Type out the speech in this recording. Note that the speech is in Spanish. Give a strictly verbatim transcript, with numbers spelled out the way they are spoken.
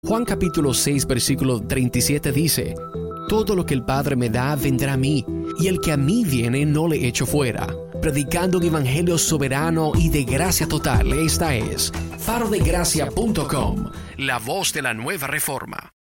Juan capítulo seis versículo treinta y siete dice: todo lo que el Padre me da vendrá a mí, y el que a mí viene no le echo fuera. Predicando un evangelio soberano y de gracia total, esta es faro de gracia punto com, la voz de la nueva reforma.